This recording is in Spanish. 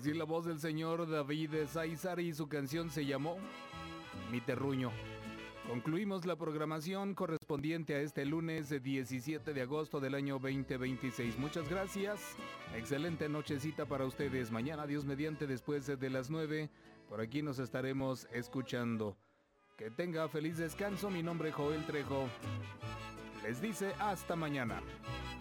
Así la voz del señor David Sáizar y su canción se llamó Mi Terruño. Concluimos la programación correspondiente a este lunes 17 de agosto del año 2026. Muchas gracias. Excelente nochecita para ustedes. Mañana, Dios mediante, después de las 9, por aquí nos estaremos escuchando. Que tenga feliz descanso. Mi nombre es Joel Trejo. Les dice hasta mañana.